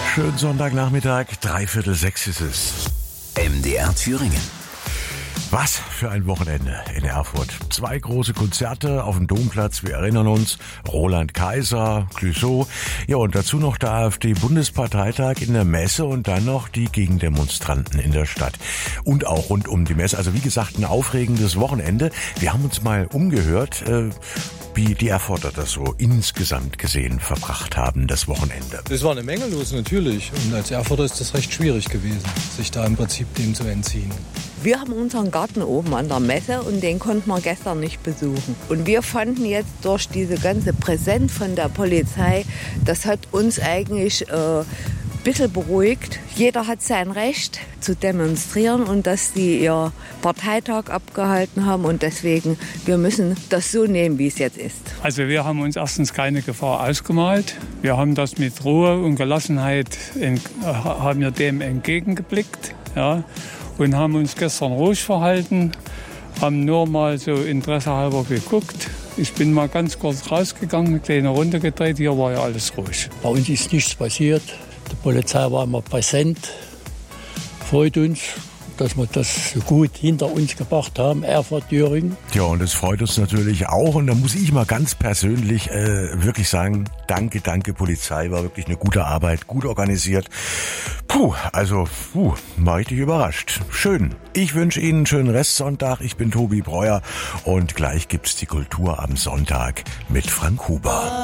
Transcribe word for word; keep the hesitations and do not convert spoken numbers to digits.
Schönen Sonntagnachmittag, dreiviertel sechs ist es. M D R Thüringen. Was für ein Wochenende in Erfurt. Zwei große Konzerte auf dem Domplatz, wir erinnern uns. Roland Kaiser, Clouseau. Ja, und dazu noch der AfD-Bundesparteitag in der Messe und dann noch die Gegendemonstranten in der Stadt. Und auch rund um die Messe. Also wie gesagt, ein aufregendes Wochenende. Wir haben uns mal umgehört, äh, wie die Erfurter das so insgesamt gesehen verbracht haben, das Wochenende. Es war eine Menge los, natürlich. Und als Erfurter ist das recht schwierig gewesen, sich da im Prinzip dem zu entziehen. Wir haben unseren Garten oben an der Messe und den konnten wir gestern nicht besuchen. Und wir fanden jetzt durch diese ganze Präsenz von der Polizei, das hat uns eigentlich äh, ein bisschen beruhigt. Jeder hat sein Recht zu demonstrieren und dass die ihr Parteitag abgehalten haben. Und deswegen, wir müssen das so nehmen, wie es jetzt ist. Also wir haben uns erstens keine Gefahr ausgemalt. Wir haben das mit Ruhe und Gelassenheit, haben wir dem entgegengeblickt, ja. Und haben uns gestern ruhig verhalten, haben nur mal so interessehalber geguckt. Ich bin mal ganz kurz rausgegangen, eine kleine Runde gedreht, hier war ja alles ruhig. Bei uns ist nichts passiert, die Polizei war immer präsent, freut uns, dass wir das so gut hinter uns gebracht haben, Erfurt, Thüringen. Ja, und es freut uns natürlich auch. Und da muss ich mal ganz persönlich äh, wirklich sagen, danke, danke Polizei, war wirklich eine gute Arbeit, gut organisiert. Puh, also, puh, war richtig überrascht. Schön. Ich wünsche Ihnen einen schönen Restsonntag. Ich bin Tobi Breuer und gleich gibt's die Kultur am Sonntag mit Frank Huber.